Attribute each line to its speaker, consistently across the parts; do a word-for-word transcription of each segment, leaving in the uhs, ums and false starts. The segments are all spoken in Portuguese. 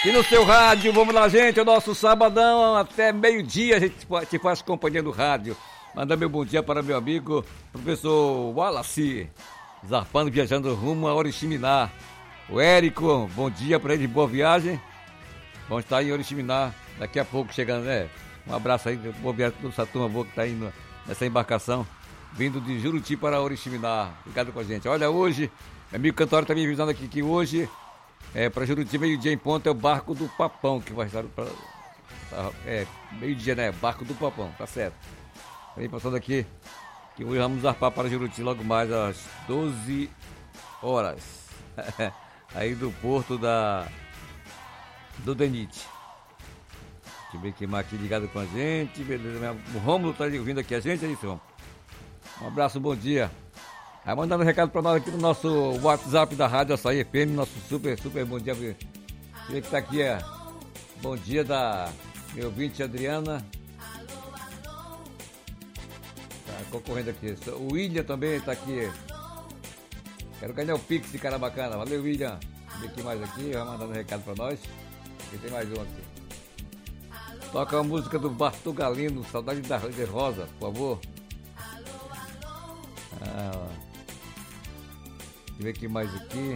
Speaker 1: E no seu rádio, vamos lá, gente, o nosso sabadão até meio-dia, a gente te faz companhia no rádio. Manda meu bom dia para meu amigo, professor Wallace, zarpando, viajando rumo a Oriximiná. O Érico, bom dia para ele, boa viagem. Vamos estar em Oriximiná daqui a pouco chegando, né? Um abraço aí, boa viagem para essa turma boa que está indo nessa embarcação, vindo de Juruti para Oriximiná. Obrigado com a gente. Olha, hoje, meu amigo Cantório está me avisando aqui que hoje, é, para Juruti, meio-dia em ponto, é o Barco do Papão, que vai estar para... É, meio-dia, né? Barco do Papão, tá certo. Vem passando aqui, que hoje vamos zarpar para Juruti logo mais às doze horas. Aí do porto da... do Denite. Deixa eu ver quem mais aqui ligado com a gente. Beleza, o Rômulo tá ouvindo aqui a gente, é isso, Rômulo? Um abraço, bom dia. Aí mandando um recado para nós aqui no nosso WhatsApp da Rádio Açaí F M, nosso super, super bom dia. Deixa eu ver que tá aqui, é. Bom dia da meu ouvinte Adriana. Tá concorrendo aqui. O William também tá aqui. Quero ganhar o Pix de cara bacana. Valeu, William. Deixa eu ver aqui mais aqui, vai mandando um recado para nós. Aqui tem mais um aqui. Toca a música do Bartô Galino, Saudade da Rosa, por favor. Ah, deixa eu ver aqui mais aqui.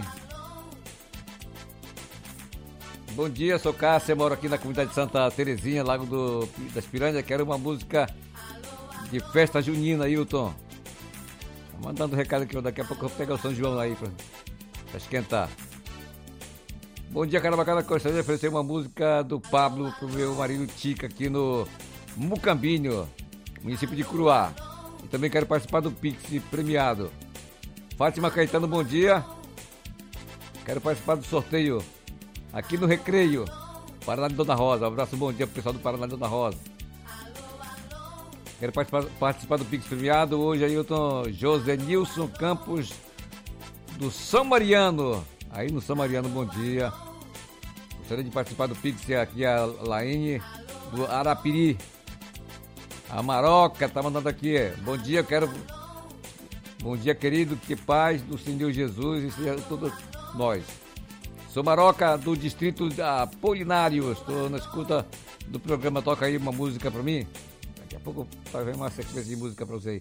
Speaker 1: Bom dia, sou Cássia, moro aqui na comunidade de Santa Terezinha, Lago do, das Piranhas. Quero uma música de festa junina, Ailton. Mandando um recado aqui, daqui a pouco eu vou pegar o São João aí pra, pra esquentar. Bom dia, cara bacana, gostaria de oferecer uma música do Pablo pro meu marido Tica aqui no Mucambinho, município de Curuá. E também quero participar do Pix premiado. Fátima Caetano, bom dia. Quero participar do sorteio aqui no Recreio, Paraná de Dona Rosa. Um abraço, bom dia pro pessoal do Paraná de Dona Rosa. Quero participar, participar do Pix premiado. Hoje Ailton José Nilson Campos do São Mariano. Aí no São Mariano, bom dia. Gostaria de participar do Pix aqui, a Laine do Arapiri. A Maroca tá mandando aqui. Bom dia, quero... Bom dia, querido, que paz do Senhor Jesus e seja todos nós. Sou Maroca do distrito Apolinário. Estou na escuta do programa. Toca aí uma música pra mim. Daqui a pouco vai ver uma sequência de música pra você aí.